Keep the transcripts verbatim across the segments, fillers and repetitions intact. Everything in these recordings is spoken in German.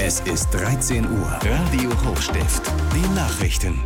Es ist dreizehn Uhr. Radio Hochstift. Die Nachrichten.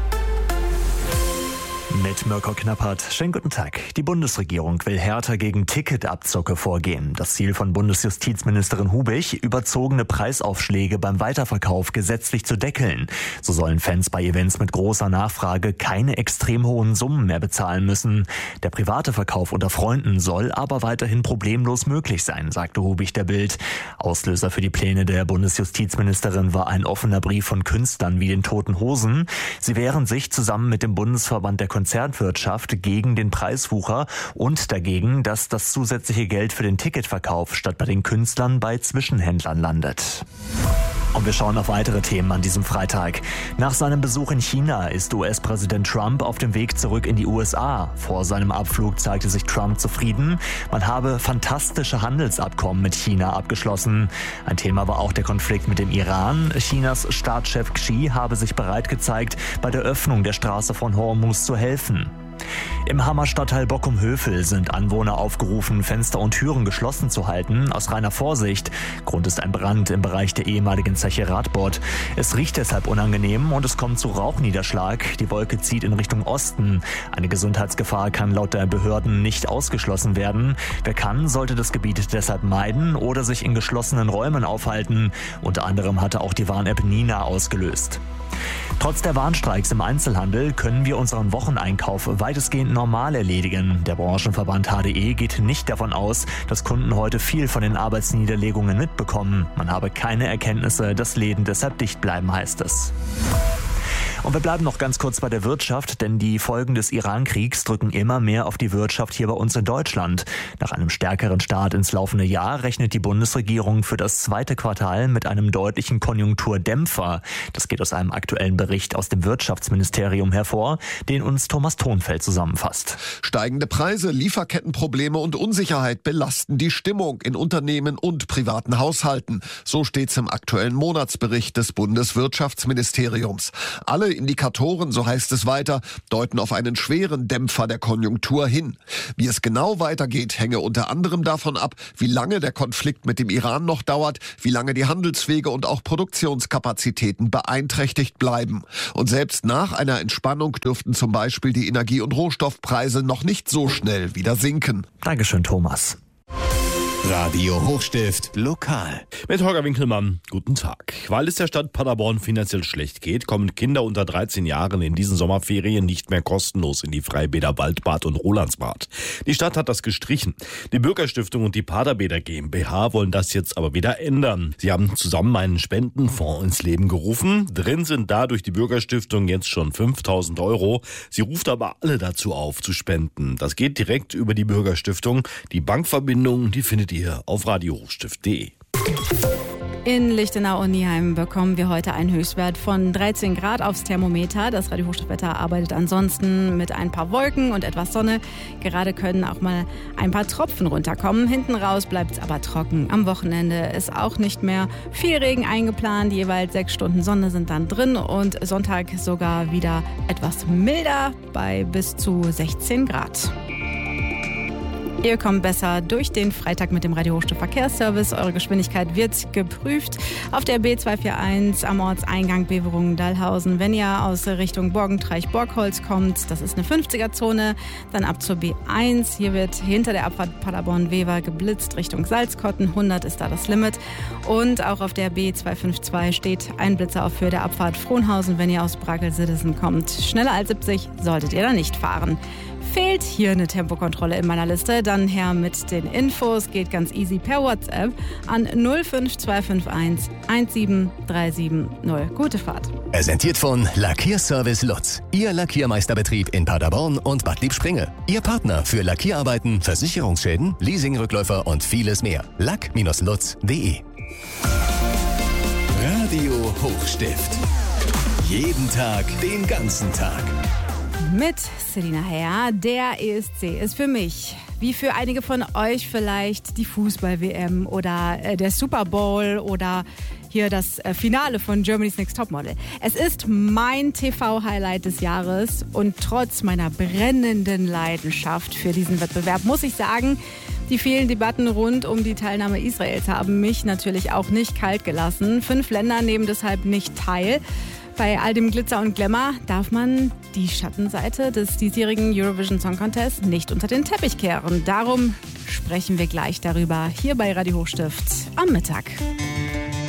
Mit Mirko Knappert. Schönen guten Tag. Die Bundesregierung will härter gegen Ticketabzocke vorgehen. Das Ziel von Bundesjustizministerin Hubig, überzogene Preisaufschläge beim Weiterverkauf gesetzlich zu deckeln. So sollen Fans bei Events mit großer Nachfrage keine extrem hohen Summen mehr bezahlen müssen. Der private Verkauf unter Freunden soll aber weiterhin problemlos möglich sein, sagte Hubig der Bild. Auslöser für die Pläne der Bundesjustizministerin war ein offener Brief von Künstlern wie den Toten Hosen. Sie wehren sich zusammen mit dem Bundesverband der Konzertwirtschaft gegen den Preiswucher und dagegen, dass das zusätzliche Geld für den Ticketverkauf statt bei den Künstlern bei Zwischenhändlern landet. Und wir schauen auf weitere Themen an diesem Freitag. Nach seinem Besuch in China ist U S-Präsident Trump auf dem Weg zurück in die U S A. Vor seinem Abflug zeigte sich Trump zufrieden. Man habe fantastische Handelsabkommen mit China abgeschlossen. Ein Thema war auch der Konflikt mit dem Iran. Chinas Staatschef Xi habe sich bereit gezeigt, bei der Öffnung der Straße von Hormuz zu helfen. Im Hammer-Stadtteil Bockum-Hövel sind Anwohner aufgerufen, Fenster und Türen geschlossen zu halten, aus reiner Vorsicht. Grund ist ein Brand im Bereich der ehemaligen Zeche Radbot. Es riecht deshalb unangenehm und es kommt zu Rauchniederschlag. Die Wolke zieht in Richtung Osten. Eine Gesundheitsgefahr kann laut der Behörden nicht ausgeschlossen werden. Wer kann, sollte das Gebiet deshalb meiden oder sich in geschlossenen Räumen aufhalten. Unter anderem hatte auch die Warn-App Nina ausgelöst. Trotz der Warnstreiks im Einzelhandel können wir unseren Wocheneinkauf weitestgehend normal erledigen. Der Branchenverband H D E geht nicht davon aus, dass Kunden heute viel von den Arbeitsniederlegungen mitbekommen. Man habe keine Erkenntnisse, dass Läden deshalb dicht bleiben, heißt es. Und wir bleiben noch ganz kurz bei der Wirtschaft, denn die Folgen des Iran-Kriegs drücken immer mehr auf die Wirtschaft hier bei uns in Deutschland. Nach einem stärkeren Start ins laufende Jahr rechnet die Bundesregierung für das zweite Quartal mit einem deutlichen Konjunkturdämpfer. Das geht aus einem aktuellen Bericht aus dem Wirtschaftsministerium hervor, den uns Thomas Thonfeld zusammenfasst. Steigende Preise, Lieferkettenprobleme und Unsicherheit belasten die Stimmung in Unternehmen und privaten Haushalten. So steht's im aktuellen Monatsbericht des Bundeswirtschaftsministeriums. Alle Indikatoren, so heißt es weiter, deuten auf einen schweren Dämpfer der Konjunktur hin. Wie es genau weitergeht, hänge unter anderem davon ab, wie lange der Konflikt mit dem Iran noch dauert, wie lange die Handelswege und auch Produktionskapazitäten beeinträchtigt bleiben. Und selbst nach einer Entspannung dürften zum Beispiel die Energie- und Rohstoffpreise noch nicht so schnell wieder sinken. Dankeschön, Thomas. Radio Hochstift lokal. Mit Holger Winkelmann, guten Tag. Weil es der Stadt Paderborn finanziell schlecht geht, kommen Kinder unter dreizehn Jahren in diesen Sommerferien nicht mehr kostenlos in die Freibäder Waldbad und Rolandsbad. Die Stadt hat das gestrichen. Die Bürgerstiftung und die Paderbäder GmbH wollen das jetzt aber wieder ändern. Sie haben zusammen einen Spendenfonds ins Leben gerufen. Drin sind da durch die Bürgerstiftung jetzt schon fünftausend Euro. Sie ruft aber alle dazu auf, zu spenden. Das geht direkt über die Bürgerstiftung. Die Bankverbindung, die findet ihr auf radio hochstift punkt de. In Lichtenau und Nieheim bekommen wir heute einen Höchstwert von dreizehn Grad aufs Thermometer. Das Radio Hochstift-Wetter arbeitet ansonsten mit ein paar Wolken und etwas Sonne. Gerade können auch mal ein paar Tropfen runterkommen. Hinten raus bleibt es aber trocken. Am Wochenende ist auch nicht mehr viel Regen eingeplant. Jeweils sechs Stunden Sonne sind dann drin und Sonntag sogar wieder etwas milder bei bis zu sechzehn Grad. Ihr kommt besser durch den Freitag mit dem Radio Hochstift Verkehrsservice. Eure Geschwindigkeit wird geprüft auf der B zwei vier eins am Ortseingang Beverungen-Dallhausen. Wenn ihr aus Richtung Borgentreich-Borgholz kommt, das ist eine fünfziger-Zone, dann ab zur B eins. Hier wird hinter der Abfahrt Paderborn-Wever geblitzt Richtung Salzkotten. hundert ist da das Limit. Und auch auf der B zwei fünf zwei steht ein Blitzer auf Höhe der Abfahrt Frohnhausen, wenn ihr aus Brakel-Siddesen kommt. Schneller als siebzig solltet ihr da nicht fahren. Fehlt hier eine Tempokontrolle in meiner Liste, dann her mit den Infos. Geht ganz easy per WhatsApp an null fünf zwei fünf eins eins sieben drei sieben null. Gute Fahrt. Präsentiert von Lackierservice Lutz. Ihr Lackiermeisterbetrieb in Paderborn und Bad Liebspringe. Ihr Partner für Lackierarbeiten, Versicherungsschäden, Leasingrückläufer und vieles mehr. lack Bindestrich lutz punkt de. Radio Hochstift. Jeden Tag, den ganzen Tag. Mit Selina Herr. Der E S C ist für mich, wie für einige von euch vielleicht, die Fußball-W M oder äh, der Super Bowl oder hier das äh, Finale von Germany's Next Topmodel. Es ist mein T V-Highlight des Jahres und trotz meiner brennenden Leidenschaft für diesen Wettbewerb muss ich sagen, Die vielen Debatten rund um die Teilnahme Israels haben mich natürlich auch nicht kalt gelassen. Fünf Länder nehmen deshalb nicht teil. Bei all dem Glitzer und Glamour darf man die Schattenseite des diesjährigen Eurovision Song Contest nicht unter den Teppich kehren. Darum sprechen wir gleich darüber hier bei Radio Hochstift am Mittag.